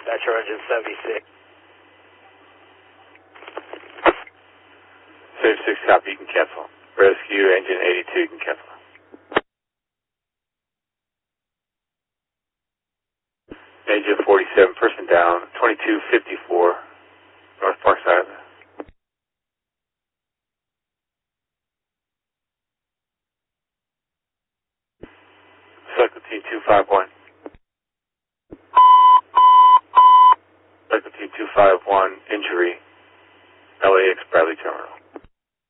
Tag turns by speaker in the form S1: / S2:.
S1: Metro engine 76.
S2: 76 copy, you can cancel. Rescue engine 82, you can cancel. Engine 47, person down, 2254, North Parkside. Cycle team 251. Cycle team 251, injury, LAX Bradley Terminal.